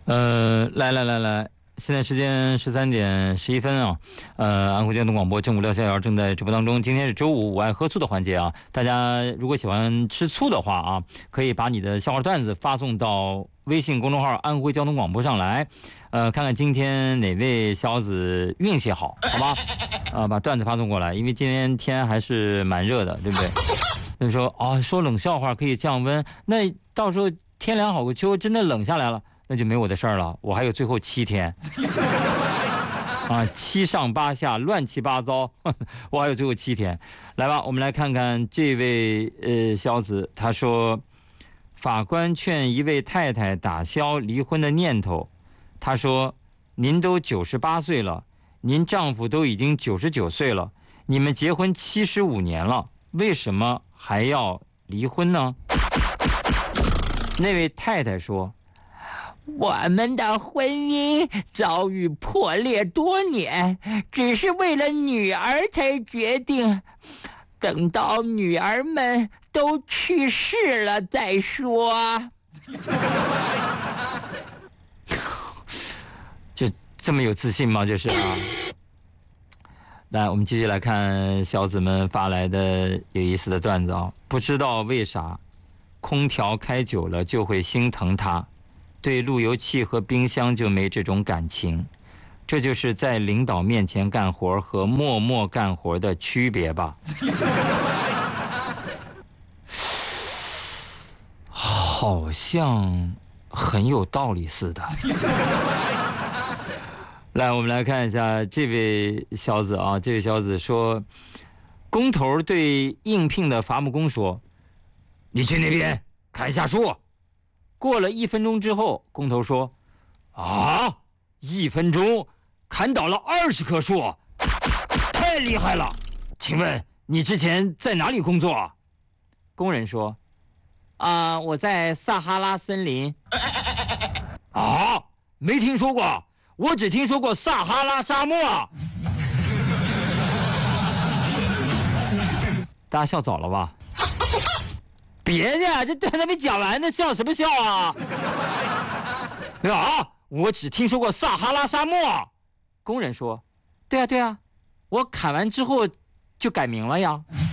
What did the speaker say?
来，现在时间13:11啊，安徽交通广播正午聊逍遥正在直播当中。今天是周五，我爱喝醋的环节啊，大家如果喜欢吃醋的话啊，可以把你的笑话段子发送到微信公众号安徽交通广播上来，看看今天哪位小子运气好，好吧？把段子发送过来，因为今天天还是蛮热的，对不对？就说说冷笑话可以降温，那到时候天凉好个秋，真的冷下来了。那就没我的事儿了，我还有最后7天7上8下乱七八糟，我还有最后7天。来吧，我们来看看这位小子，他说法官劝一位太太打消离婚的念头，他说您都98岁了，您丈夫都已经99岁了，你们结婚75年了，为什么还要离婚呢？那位太太说，我们的婚姻遭遇破裂多年，只是为了女儿才决定，等到女儿们都去世了再说。就这么有自信吗？就是啊。来，我们继续来看小子们发来的有意思的段子啊。不知道为啥，空调开久了就会心疼它。对路由器和冰箱就没这种感情，这就是在领导面前干活和默默干活的区别吧。好像很有道理似的。来，我们来看一下这位小子啊，这位小子说，工头对应聘的伐木工说，你去那边砍下树。过了1分钟之后，工头说，1分钟砍倒了20棵树，太厉害了，请问你之前在哪里工作？工人说，我在撒哈拉森林。没听说过，我只听说过撒哈拉沙漠。大家笑早了吧？别介，这段还没讲完呢，笑什么笑啊？我只听说过撒哈拉沙漠。工人说，对啊，我砍完之后就改名了呀。